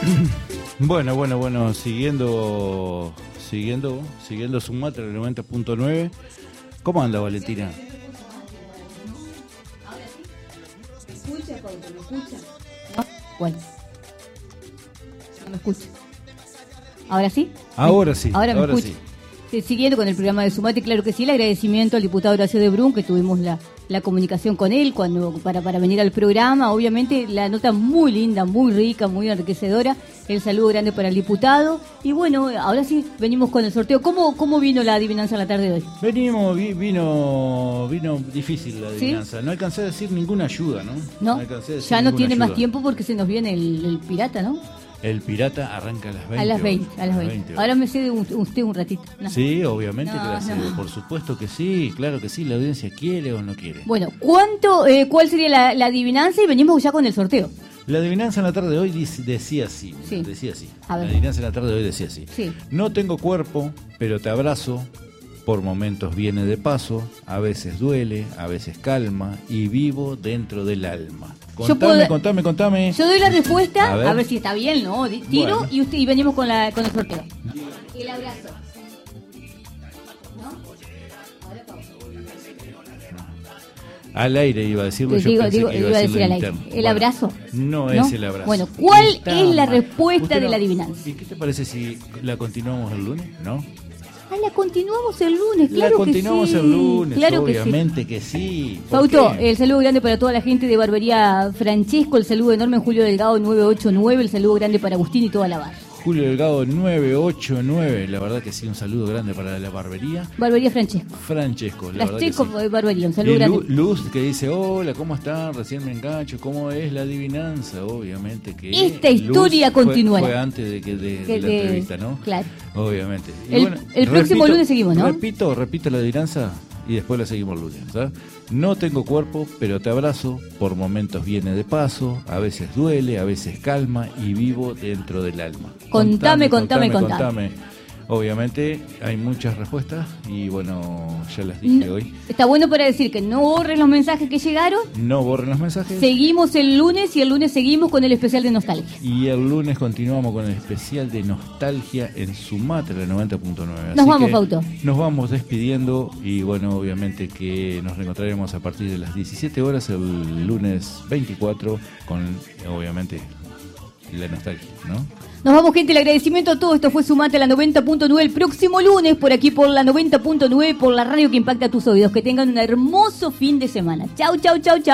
Bueno, siguiendo Sumatra el 90.9. ¿Cómo anda, Valentina? ¿Me escucha, Pauto? ¿Me escucha? No, bueno. No me escucha. ¿Ahora sí? Ahora sí. Ahora me escucha. Sí. Siguiendo con el programa de Sumate, claro que sí, el agradecimiento al diputado Horacio de Brun, que tuvimos la comunicación con él para venir al programa. Obviamente la nota muy linda, muy rica, muy enriquecedora. El saludo grande para el diputado. Y bueno, ahora sí, venimos con el sorteo. ¿Cómo vino la adivinanza la tarde de hoy? Vino difícil la adivinanza. ¿Sí? No alcancé a decir ninguna ayuda, ¿no? No, ya no tiene ayuda. Más tiempo porque se nos viene el pirata, ¿no? El pirata arranca a las 20. A las 20. Ahora me cede usted un ratito. No. Sí, obviamente que la cede. Por supuesto que sí, claro que sí. La audiencia quiere o no quiere. Bueno, ¿cuál sería la adivinanza? Y venimos ya con el sorteo. La adivinanza en la tarde de hoy decía así. Sí. Decía así. La adivinanza en la tarde de hoy decía así. Sí. No tengo cuerpo, pero te abrazo. Por momentos viene de paso, a veces duele, a veces calma y vivo dentro del alma. Contame. Yo doy la respuesta, a ver si está bien, ¿no? Tiro bueno. y venimos con el sorteo. El abrazo. ¿No? Ahora al aire iba a decirlo, iba a decir al aire. ¿El abrazo? No es el abrazo. Bueno, ¿cuál es la respuesta de la adivinanza? ¿Y qué te parece si la continuamos el lunes? ¿No? La continuamos el lunes, claro que sí. La continuamos el lunes, claro obviamente que sí. Pauto, el saludo grande para toda la gente de Barbería Francesco, el saludo enorme en Julio Delgado 989, el saludo grande para Agustín y toda la barra. Julio Delgado 989, la verdad que sí, un saludo grande para la barbería. Barbería Francesco. La verdad que sí. Barbería, un saludo grande. Luz que dice, hola, ¿cómo están? Recién me engancho, ¿cómo es la adivinanza? Obviamente que esta historia continuará. Fue antes de la entrevista, ¿no? Claro. Obviamente. Y el próximo lunes seguimos, ¿no? Repito la adivinanza y después la seguimos el lunes, ¿sabes? No tengo cuerpo, pero te abrazo, por momentos viene de paso, a veces duele, a veces calma y vivo dentro del alma. Contame. Obviamente hay muchas respuestas y bueno, ya las dije hoy. Está bueno para decir que no borren los mensajes que llegaron. No borren los mensajes. Seguimos el lunes y el lunes seguimos con el especial de nostalgia. Y el lunes continuamos con el especial de nostalgia en Sumatra 90.9. Nos vamos, Pauto. Nos vamos despidiendo y bueno, obviamente que nos reencontraremos a partir de las 17 horas el lunes 24 con obviamente la nostalgia, ¿no? Nos vamos, gente, el agradecimiento a todo. Esto fue Sumate la 90.9 el próximo lunes por aquí por la 90.9 por la radio que impacta tus oídos. Que tengan un hermoso fin de semana. Chau.